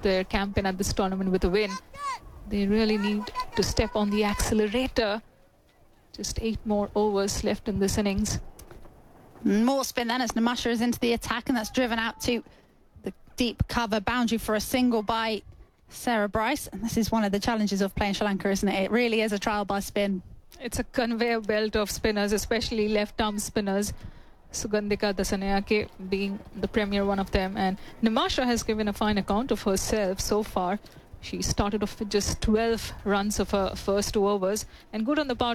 their campaign at this tournament with a win. They really need to step on the accelerator. Just 8 more overs left in this innings. More spin then as Namasha is into the attack, and that's driven out to the deep cover boundary for a single by Sarah Bryce. And this is one of the challenges of playing Sri Lanka, isn't it? It really is a trial by spin. It's a conveyor belt of spinners, especially left-arm spinners. Sugandhika Dasanayake being the premier one of them. And Namasha has given a fine account of herself so far. She started off with just 12 runs of her first 2 overs and good on the power